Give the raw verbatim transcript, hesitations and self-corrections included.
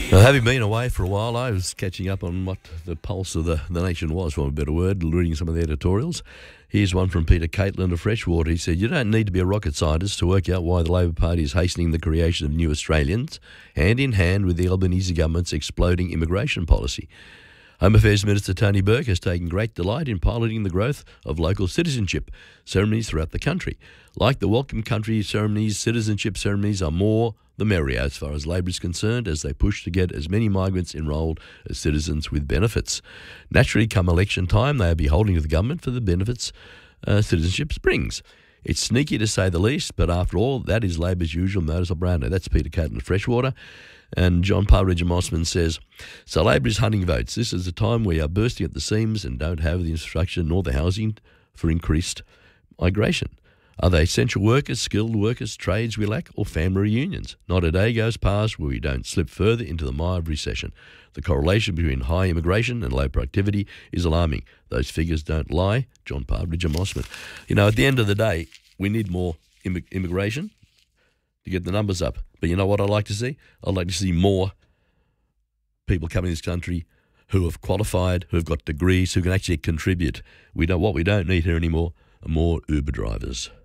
Now, having been away for a while, I was catching up on what the pulse of the, the nation was, for a better word, reading some of the editorials. Here's one from Peter Catlin of Freshwater. He said, "You don't need to be a rocket scientist to work out why the Labor Party is hastening the creation of new Australians, hand in hand with the Albanese government's exploding immigration policy. Home Affairs Minister Tony Burke has taken great delight in piloting the growth of local citizenship ceremonies throughout the country. Like the Welcome Country ceremonies, citizenship ceremonies are more the merrier as far as Labor is concerned, as they push to get as many migrants enrolled as citizens with benefits. Naturally, come election time, they are beholden to the government for the benefits uh, citizenship brings. It's sneaky to say the least, but after all, that is Labor's usual modus operandi." That's Peter Catlin of Freshwater. And John Parridge Mossman says, "So Labor is hunting votes. This is a time we are bursting at the seams and don't have the infrastructure nor the housing for increased migration. Are they essential workers, skilled workers, trades we lack, or family reunions? Not a day goes past where we don't slip further into the mire of recession. The correlation between high immigration and low productivity is alarming. Those figures don't lie." John Parridge Mossman. You know, at the end of the day, we need more imm- immigration to get the numbers up. But you know what I'd like to see? I'd like to see more people coming to this country who have qualified, who have got degrees, who can actually contribute. We don't, what we don't need here anymore are more Uber drivers.